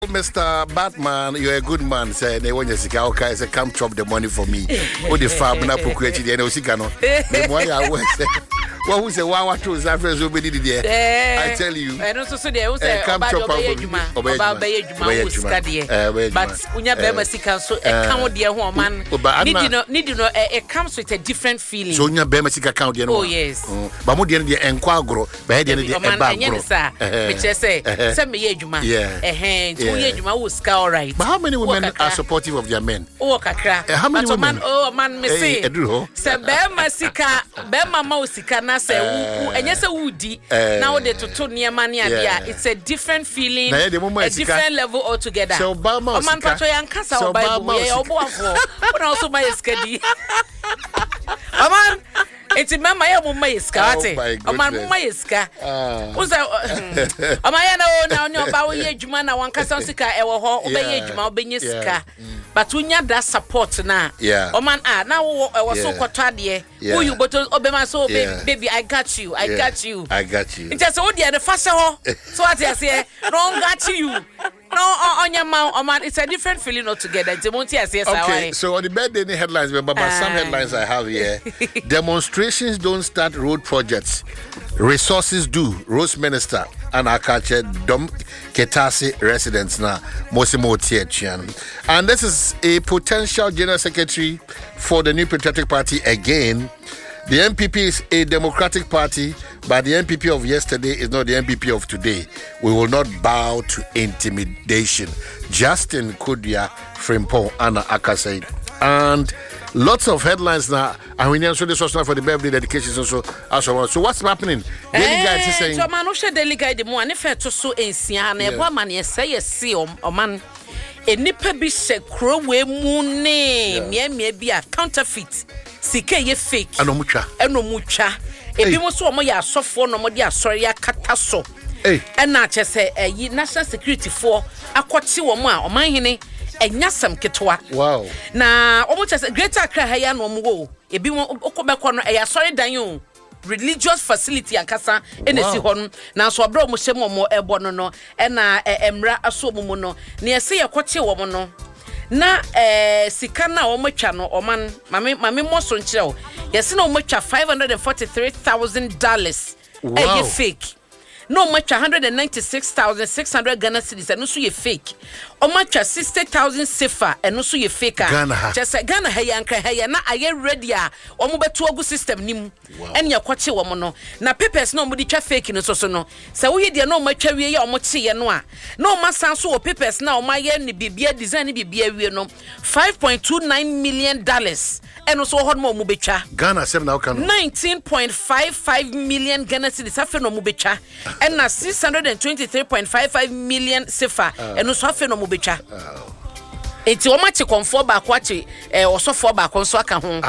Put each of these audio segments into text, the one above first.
Mr. Batman, you're a good man. Say, they want you to say, come chop the money for me. What the farm na procreate the Osikano. The money I want. What who say, wow, what was that first? I tell you. I don't so they say, come chop about but unya bema sika so account there ho man. Need you know it comes with a different feeling. So unya bema sika account there no. Oh yes. But mo there enko agro, be there the eba agro. Me say me ye adwuma. Adwuma wo ska all right. But how many women are supportive of their men? Oh kakra. How many women? Man me say. Say bema sika, bema ma sika na say enye say wudi. Now they to near money and it's a different feeling, a different level altogether. So Obama man pato yankasa Bible ye oboafo. But also my skadi. Aman enti mama ya mumma iska ate. Aman mumma iska. Uza amaya na onyo ba wo ye adwuma na wankasa sika ewo ho obeye adwuma obenye sika. But unya that support na. Oman na wo so kwotade who you but obema so baby I got you. I got you. It just so the first ho. So what you say no got you. No on your mouth, it's a different feeling altogether. Okay, so on the birthday headlines, but some headlines I have here. Demonstrations don't start road projects. Resources do. Rose Minister and Akache Dom Ketase residents now. Mosimo Tietchian. And this is a potential general secretary for the New Patriotic Party again. The NPP is a democratic party, but the NPP of yesterday is not the NPP of today. We will not bow to intimidation. Justin Kudia Frimpong Anna Akasai. And lots of headlines now. And we need to this was not for the birthday dedications also. So what's happening? Daily Guide is saying. So man, no share Daily Guide mo ani fe to so ensia na ebo man ye say see o man. Enipa bi se kro we mu ne mia bia counterfeit. Sika ye fake. Anomucha. Ebi mo so mo ya asofo no mo de asori akata so. Na che se national security for akwoti wo mo a omanhene enyasam ketwa. Wow. Na omo che se Greater Accra ha ya no mo go. Ebi mo okobekọ no asori dan yo. Religious facility ankasa enesi ho no na so obra mo hyem mo ebo no no na emra aso mo no na yese yekoche wo mo no na sika na o matwa no oman mame mo so nkyere o yese na o matwa $543,000 ye fake no matwa 196,600 Ghana cedis eno so ye fake o matwa 60,000 sefa eno so ye fake just Ghana ha na aye ready a o mo beto ogu system nim enya kwache wo mo no na papers no mo di twa fake no so no se wo ye de no matwa wie ye o mo cheye no a no masan so o papers na o maye ni bibia design ni bibia wie no $5.29 million eno so ho no mo betwa Ghana sem na o kan 19.55 million Ghana cedis afa no mo betwa and na 623.55 million sefa eno so afa no mo betwa enti o ma che konfo ba kwa che osofo ba konso aka ho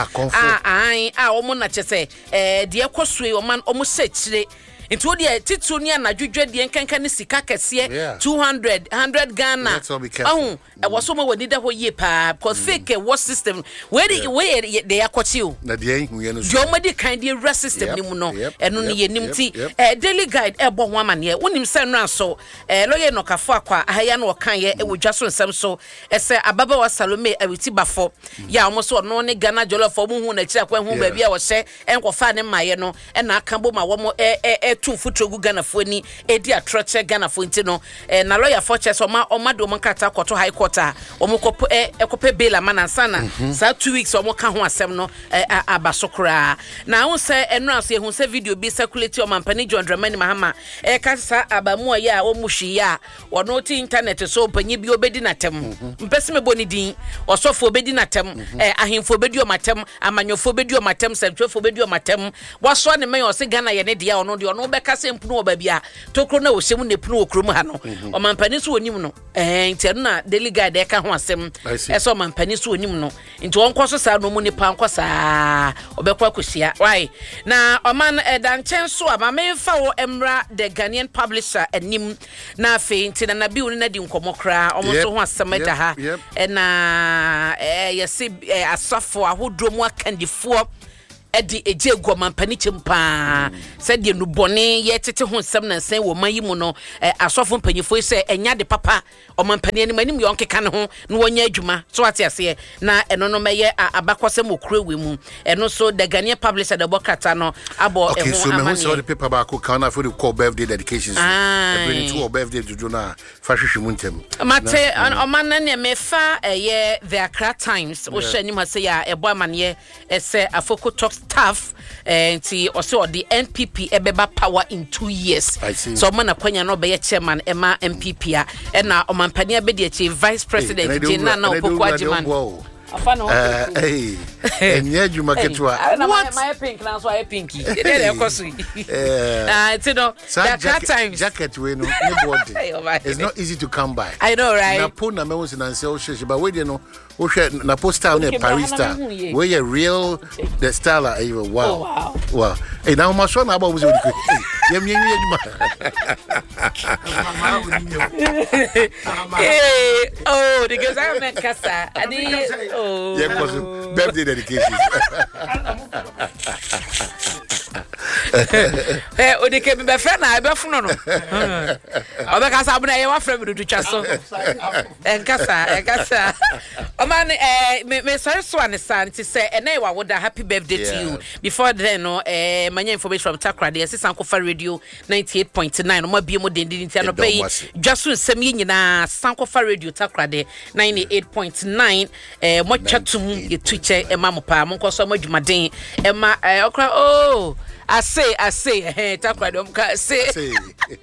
o mo na che se de ekosue o man o mo se chire enti o de titu ni anadwedwe de nkankan ni sika kese 200 100 Ghana e was so mo wani da ho ye pa because fake was system where they akochi o na de hu ye no so o mo de kan de rest system ni mu no eno ni ye nimti Daily Guide e bo ho amane wonim se no aso lawyer no kafo akwa ahaya no kan ye e wodwa so nsem so ese ababa wa Salome awiti bafo ya o mo so no ne Ghana jollof mo hu na kira kwa hu ba bia wo hye enkofa ne maye no e na aka bo ma wo mo tu futrogu Ghana fo ni edi atroche Ghana fo nti no na lawyer for chess o ma do mo kata koto high court omokopo ekope bail manansa na sa 2 weeks omoka ho asem no abasokra na won se eno aso ehun se video bi circulate o mampani John Dramani Mahama kasa abamu ya omuhwi ya wono ti internet so panyi bi obedi natem mpese mebo ni din osofo obedi natem ahemfo obedi o matem amanyofo obedi o matem sentwefo obedi o matem waso ne men o se Ghana ye ne dia ono de ono beka se mpunu obabia tokro na o hyem ne punu okrom ha no o mampani so onim no nti na Daily Guide eka ho asem eso mampani so onim no nti won kwoso sa no mu nipa nkwosa obekwa kosia why na oman danchen so amame fa wo emra the Ghanaian publisher anim na afi nti na bi woni na di nkomokra omo so ho asem da ha na yesi asafo ahodro mu akandifo edi eje guamampani chimpa said ye no bone ye tete ho nsem na nsen wo mayi mu no asofo mpanyifo se enya de papa omampani ani manim ye onkeka ne ho no wonya adwuma so ate ase na eno no meye abakosem okrewe mu eno so the Ghanaian publisher the bokata no abo okay, so me who saw the paper back can for the call birthday dedications bring to birthday to do na fashishi muntem mate omana ne mefa ye the Accra Times o shani ma say ya ebo amane ese afoko talk staff nti also the NPP ebeba power in 2 years so mana kwanya no be ye chairman ema MPP a na omampani abedi achi vice president jina na opoku ajiman afano hey enye juma ketwa what my pink na so I pinky dey ekosu you know that times jacket we no body it's not easy to come by I know right na po na me won na say o sheshe but we dey no o hwe na poster na Paris star we ye real the style even wow hey now my son about was yem juma oh the girls I met kasa yeah, because birthday dedication. Odike be friend na be funo no. Obeka sa abuna ye wa friend me do twaso. Enkasa. O man me sorry so an san ti say ene wa woda happy birthday to you. Before then no manya information from Takrade Asisan Kofa Radio 98.9 o ma bie mo dendin ti ano pay just nsem yi nyina Sankofa Radio Takrade 98.9 mo chatum ye tuche e ma mo pa mo nkoso mo dwumaden e ma okra oh I say Takrade o ka say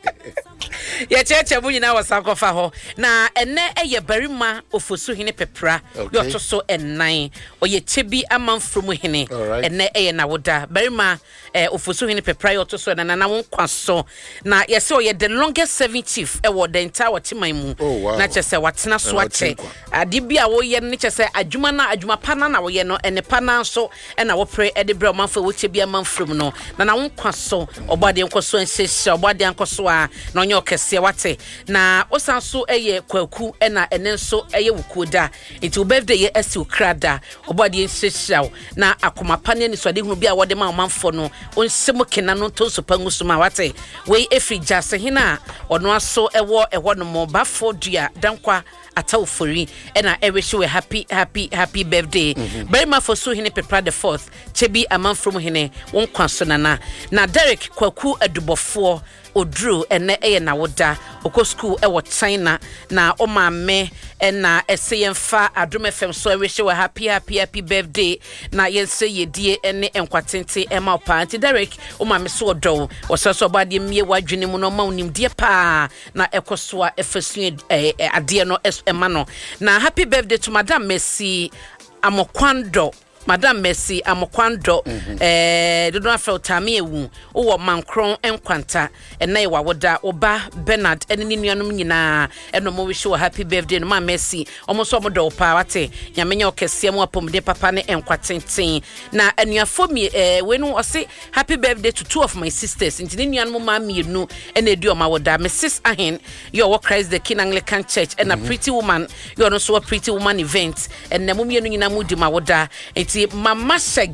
ya cheche bu nyina Sankofa ho na ene eye barima ofosu hene pepra yo to so enan o ye chebi amanfrom hene ene eye na woda barima ofosu hene pepra yo to so enan na won kwaso na ye say o ye the longest serving chief e wo the entire watiman mu na chese watena so ache ade bia wo ye ne chese adwuma pana na wo ye no ene pana so e na wo pre e de bre omanfo wo chebi amanfrom no na won kwaso obade nkoso enhyehyɛ obade nkoso a na onye okese wate na osanso eye kwaku na ene nso eye wukoda enti birthday ye esi ukrada obade enhyehyɛ na akomapa ne nisode hu bia wode ma omanfo no onsemo kena no to so pangu so ma wate we efri jase hina ono aso ewo no mo bafo dua dankwa atawfori na wish you a happy birthday very much for so hine prepare the 4th chebi amanfrom hine won kwaso na Derek kwaku adubofo odru ene eye na woda oko school e wo China na o maame na eseyemfa Adom FM so wish you a happy birthday na yense yedie ene enkwatente e ma opa anti Derek o maame so odo wo so bade mie wadwene mu no ma onimdie pa na ekoso a efesu ade no emano na happy birthday to Madam Mercy Amokwando Madam Mercy Amokwando dodo afel tami ewu wo mankron enkwanta ena ewa woda oba Bernard eni nuanom nyina eno mo wish you a happy birthday no ma Mercy omo so mo do pa wate nyamenya okese mu apomde papa ne enkwatenten na anuafo mi we no ose happy birthday to two of my sisters ntini nuanom ma mienu ena edu oma woda Mrs. Ahen your Christ the King Anglican Church and a pretty woman you no so a pretty woman event and na mo mienu nyina mu di ma woda Mama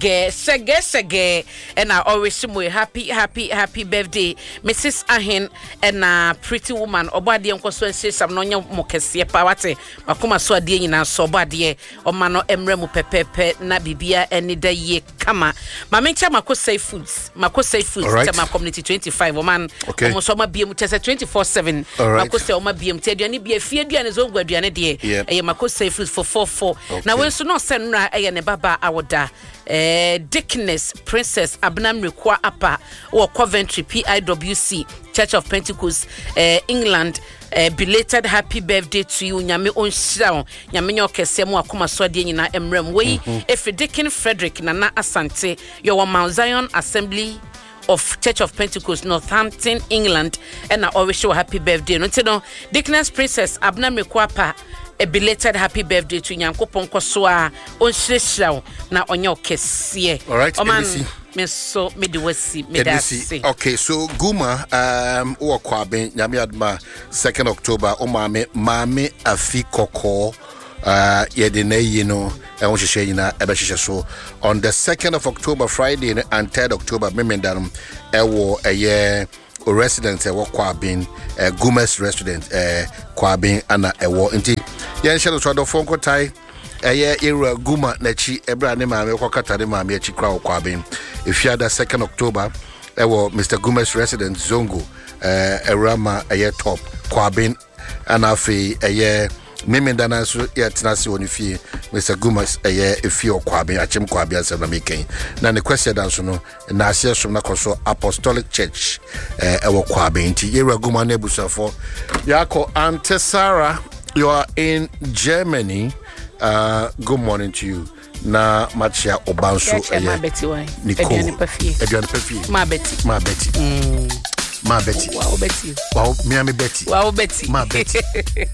Shege and I always say happy birthday Mrs. Ahen and pretty woman obadi enkoso ensesam no nya mokese pa wate makoma so ade nyina so obade o ma no emre mu pepepe na bibia eni da ye kama mama ncha makosai foods tema community 25 o man o so ma biem tese 24/7 makosai o ma biem te aduane bia fie aduane zo ngwa aduane de eye makosai foods for 44 na we so no senra eye ne baba awoda Dickness Princess Abnam Rekwa Apa or Coventry PIWC Church of Pentecost England belated happy birthday to you nyame onhira nyame nyokese mu akoma so de nyina emrem we Efredikin Frederick Nana Asante your Mount Zion Assembly of Church of Pentecost Northampton England and I always show happy birthday no Dickness Princess Abnam Rekwa Apa a belated happy birthday to Nyankopon Koswa on Shishao na onyo kese. All right, me so me the wasi me that say. Okay, so Guma o kwaben nyame adma 2nd October o mame afi koko yedine yino on so on the 2nd of October Friday and 3rd October memendam ewo eye resident ewo Kwabin Gumes resident Kwabin ana ewo nti yen shado so do fonko tai eye era Guma nachi ebra ne maame kwakata ne maame achi kra Kwabin efiada 2nd October ewo Mr Gumes resident Zongo erama eye top Kwabin ana fe eye memendana so yetenase woni fie Mr Gumas efi Kwabin achem Kwabin asem na meken na ne kwese dan so no na asesom na koso Apostolic Church ewo Kwabin ti era Guma na busafo yako Auntie Sarah, you are in Germany. Good morning to you. Na machia obanso Nicole Ediane Pefie ma Betty Ma Betty. Wow Betty. Wow, Miami Betty. Wow Betty. Ma Betty.